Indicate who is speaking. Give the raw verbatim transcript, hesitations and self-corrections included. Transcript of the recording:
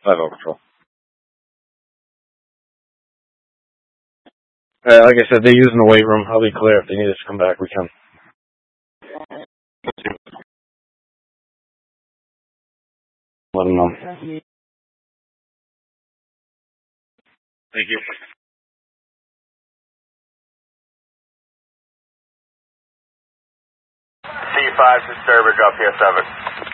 Speaker 1: five oh Patrol. Uh, like I said, they're using the weight room. I'll be clear. If they need us to come back, we can. Let them know. Thank you.
Speaker 2: C five, Disturbance, up here seven.